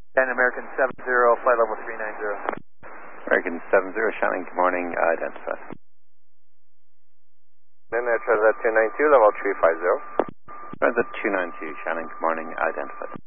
10 American 70, flight level 390. American 70, Shannon, good morning, identified. Then Transat 292, level 350. Transat 292, Shannon, good morning, identified.